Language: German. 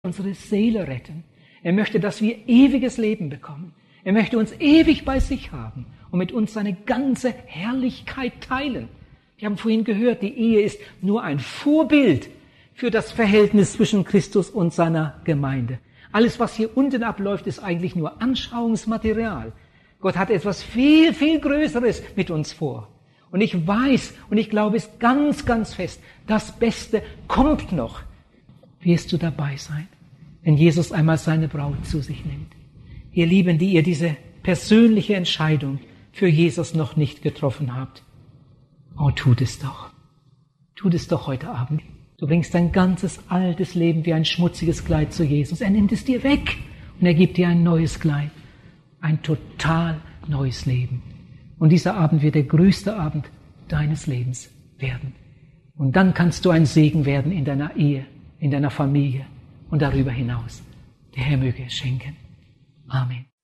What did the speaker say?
unsere Seele retten. Er möchte, dass wir ewiges Leben bekommen. Er möchte uns ewig bei sich haben und mit uns seine ganze Herrlichkeit teilen. Wir haben vorhin gehört, die Ehe ist nur ein Vorbild für das Verhältnis zwischen Christus und seiner Gemeinde. Alles, was hier unten abläuft, ist eigentlich nur Anschauungsmaterial. Gott hat etwas viel, viel Größeres mit uns vor. Und ich weiß und ich glaube es ganz, ganz fest, das Beste kommt noch. Wirst du dabei sein, wenn Jesus einmal seine Braut zu sich nimmt? Ihr Lieben, die ihr diese persönliche Entscheidung für Jesus noch nicht getroffen habt, oh, tut es doch. Tut es doch heute Abend. Du bringst dein ganzes altes Leben wie ein schmutziges Kleid zu Jesus. Er nimmt es dir weg und er gibt dir ein neues Kleid. Ein total neues Leben. Und dieser Abend wird der größte Abend deines Lebens werden. Und dann kannst du ein Segen werden in deiner Ehe, in deiner Familie und darüber hinaus. Der Herr möge es schenken. Amen.